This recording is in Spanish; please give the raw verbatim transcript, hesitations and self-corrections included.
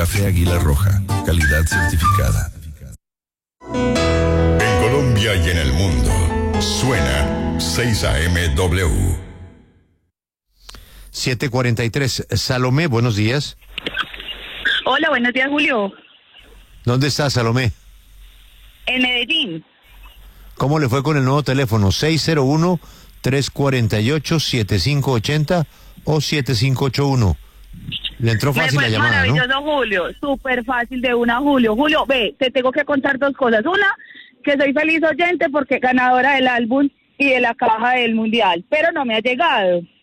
Café Águila Roja, calidad certificada. En Colombia y en el mundo, suena seis A M W. siete cuarenta y tres. Salomé, buenos días. Hola, buenos días, Julio. ¿Dónde está Salomé? En Medellín. ¿Cómo le fue con el nuevo teléfono? seis cero uno, tres cuatro ocho, siete cinco ocho cero o siete cinco ocho uno. Le entró fácil Me la fue llamada, maravilloso, ¿no? Julio. Súper fácil de una, Julio. Julio, ve, te tengo que contar dos cosas. Una, que soy feliz oyente porque ganadora del álbum y de la caja del mundial, pero no me ha llegado.